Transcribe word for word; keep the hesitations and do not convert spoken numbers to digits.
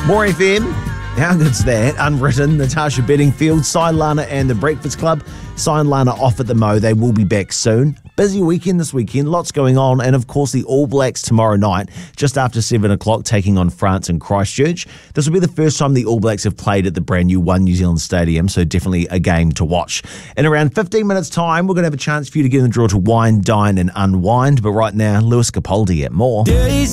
More F M. How good's that? Unwritten, Natasha Bedingfield, Cy Lana and the Breakfast Club. Cy and Lana off at the Mo. They will be back soon. Busy weekend this weekend, lots going on. And of course, the All Blacks tomorrow night, just after seven o'clock, taking on France in Christchurch. This will be the first time the All Blacks have played at the brand new One New Zealand Stadium, so definitely a game to watch. In around fifteen minutes' time, we're going to have a chance for you to get in the draw to wine, dine and unwind. But right now, Lewis Capaldi at More.